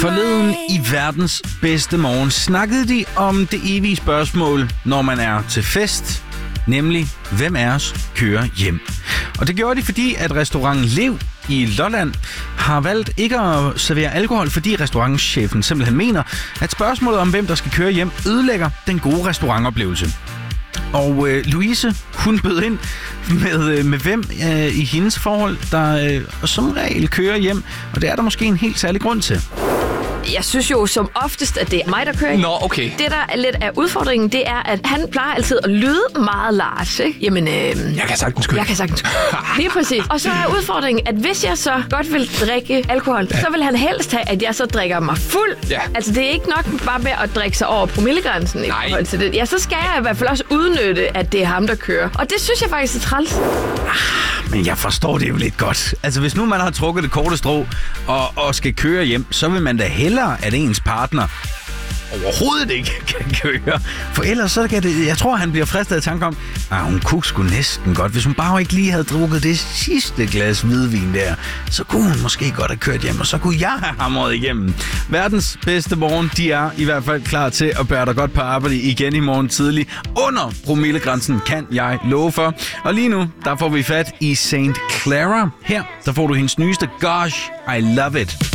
Forleden i verdens bedste morgen snakkede de om det evige spørgsmål, når man er til fest, nemlig hvem af os kører hjem. Og det gjorde de, fordi at restauranten Lev i Lolland har valgt ikke at servere alkohol, fordi restaurantchefen simpelthen mener, at spørgsmålet om hvem der skal køre hjem ødelægger den gode restaurantoplevelse. Og Louise, hun bød ind med hvem i hendes forhold, der som regel kører hjem. Og det er der måske en helt særlig grund til. Jeg synes jo som oftest, at det er mig, der kører. Nå, okay. Det, der er lidt af udfordringen, det er, at han plejer altid at lyde meget Lars, ikke? Jamen, Jeg kan sagtens køre. Lige præcis. Og så er udfordringen, at hvis jeg så godt vil drikke alkohol, så vil han helst have, at jeg så drikker mig fuld. Ja. Altså, det er ikke nok bare med at drikke sig over promillegrænsen i forhold til det. Ja, så skal jeg i hvert fald også udnytte, at det er ham, der kører. Og det synes jeg faktisk er træls. Men jeg forstår det jo lidt godt. Altså, hvis nu man har trukket det korte strå og skal køre hjem, så vil man da hellere, at ens partner overhovedet ikke kan køre. For ellers så kan det... Jeg tror, han bliver fristet af tanke om, hun kunne sgu næsten godt. Hvis hun bare ikke lige havde drukket det sidste glas hvidvin der, så kunne hun måske godt have kørt hjem, og så kunne jeg have hamret igennem. Verdens bedste morgen, de er i hvert fald klar til at bære dig godt på arbejde igen i morgen tidlig. Under promillegrænsen, kan jeg love for. Og lige nu, der får vi fat i St. Clara. Her, der får du hendes nyeste Gosh, I Love It.